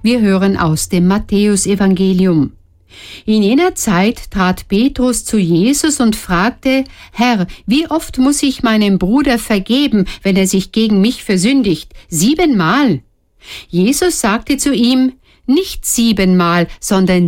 Wir hören aus dem Matthäusevangelium. In jener Zeit trat Petrus zu Jesus und fragte: Herr, wie oft muss ich meinem Bruder vergeben, wenn er sich gegen mich versündigt? 7-mal? Jesus sagte zu ihm: Nicht 7-mal, sondern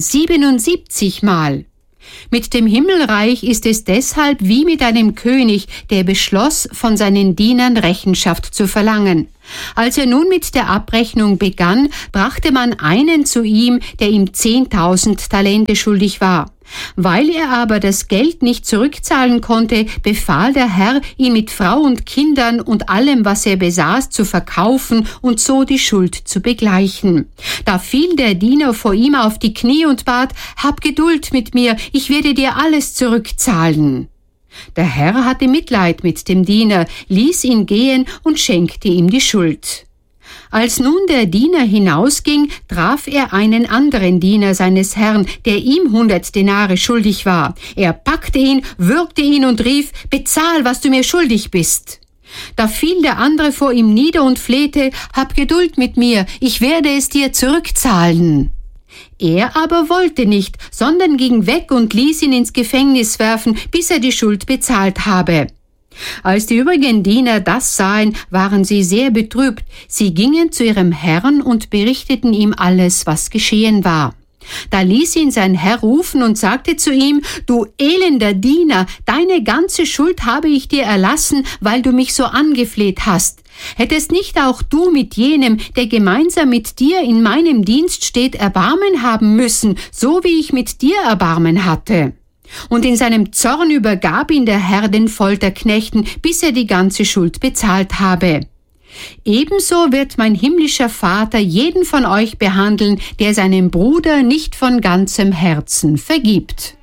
77-mal. Mit dem Himmelreich ist es deshalb wie mit einem König, der beschloss, von seinen Dienern Rechenschaft zu verlangen. Als er nun mit der Abrechnung begann, brachte man einen zu ihm, der ihm 10.000 Talente schuldig war. Weil er aber das Geld nicht zurückzahlen konnte, befahl der Herr, ihn mit Frau und Kindern und allem, was er besaß, zu verkaufen und so die Schuld zu begleichen. Da fiel der Diener vor ihm auf die Knie und bat: Hab Geduld mit mir, ich werde dir alles zurückzahlen. Der Herr hatte Mitleid mit dem Diener, ließ ihn gehen und schenkte ihm die Schuld. Als nun der Diener hinausging, traf er einen anderen Diener seines Herrn, der ihm 100 Denare schuldig war. Er packte ihn, würgte ihn und rief: Bezahl, was du mir schuldig bist. Da fiel der andere vor ihm nieder und flehte: Hab Geduld mit mir, ich werde es dir zurückzahlen. Er aber wollte nicht, sondern ging weg und ließ ihn ins Gefängnis werfen, bis er die Schuld bezahlt habe. Als die übrigen Diener das sahen, waren sie sehr betrübt. Sie gingen zu ihrem Herrn und berichteten ihm alles, was geschehen war. Da ließ ihn sein Herr rufen und sagte zu ihm: Du elender Diener, deine ganze Schuld habe ich dir erlassen, weil du mich so angefleht hast. Hättest nicht auch du mit jenem, der gemeinsam mit dir in meinem Dienst steht, Erbarmen haben müssen, so wie ich mit dir Erbarmen hatte? Und in seinem Zorn übergab ihn der Herr den Folterknechten, bis er die ganze Schuld bezahlt habe. Ebenso wird mein himmlischer Vater jeden von euch behandeln, der seinem Bruder nicht von ganzem Herzen vergibt.